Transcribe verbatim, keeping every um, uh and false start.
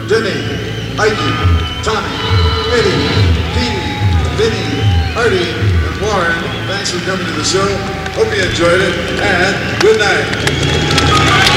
Denny, Mikey, Tommy, Eddie, Petey, Vinny, Artie, and Warren. Thanks for coming to the show. Hope you enjoyed it, and good night.